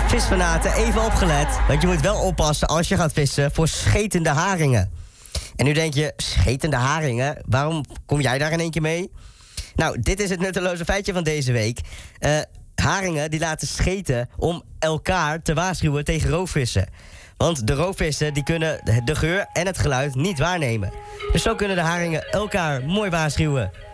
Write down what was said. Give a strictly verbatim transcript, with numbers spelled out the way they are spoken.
visfanaten, even opgelet. Want je moet wel oppassen als je gaat vissen voor schetende haringen. En nu denk je, schetende haringen? Waarom kom jij daar in één keer mee? Nou, dit is het nutteloze feitje van deze week. Uh, haringen die laten scheten om elkaar te waarschuwen tegen roofvissen. Want de roofvissen die kunnen de geur en het geluid niet waarnemen. Dus zo kunnen de haringen elkaar mooi waarschuwen.